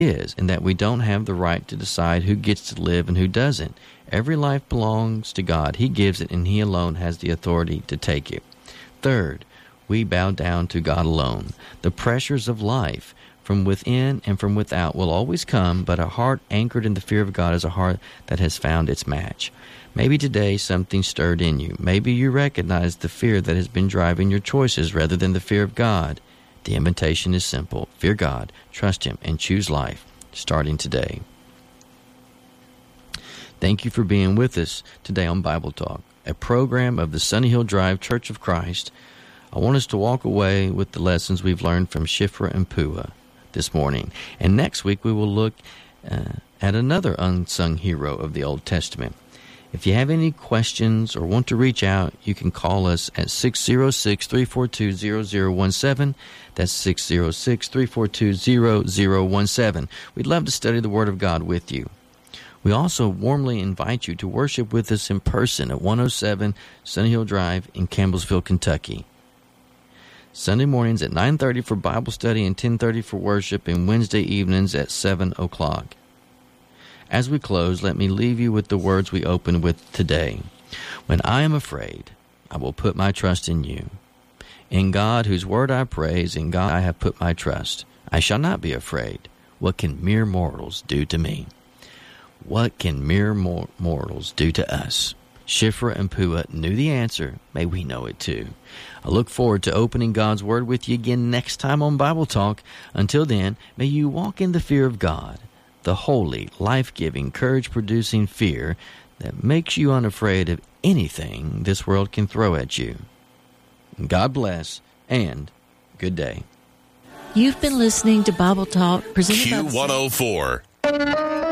is, and that we don't have the right to decide who gets to live and who doesn't. Every life belongs to God. He gives it, and He alone has the authority to take it. Third, we bow down to God alone. The pressures of life from within and from without will always come, but a heart anchored in the fear of God is a heart that has found its match. Maybe today something stirred in you. Maybe you recognize the fear that has been driving your choices rather than the fear of God. The invitation is simple. Fear God, trust Him, and choose life, starting today. Thank you for being with us today on Bible Talk, a program of the Sunny Hill Drive Church of Christ. I want us to walk away with the lessons we've learned from Shiphrah and Puah this morning. And next week we will look at another unsung hero of the Old Testament. If you have any questions or want to reach out, you can call us at 606-342-0017. That's 606-342-0017. We'd love to study the Word of God with you. We also warmly invite you to worship with us in person at 107 Sunny Hill Drive in Campbellsville, Kentucky. Sunday mornings at 9:30 for Bible study and 10:30 for worship, and Wednesday evenings at 7 o'clock. As we close, let me leave you with the words we opened with today. When I am afraid, I will put my trust in you. In God, whose word I praise, in God I have put my trust. I shall not be afraid. What can mere mortals do to me? What can mere mortals do to us? Shiphrah and Puah knew the answer. May we know it too. I look forward to opening God's Word with you again next time on Bible Talk. Until then, may you walk in the fear of God, the holy, life-giving, courage-producing fear that makes you unafraid of anything this world can throw at you. God bless, and good day. You've been listening to Bible Talk presented by Q104.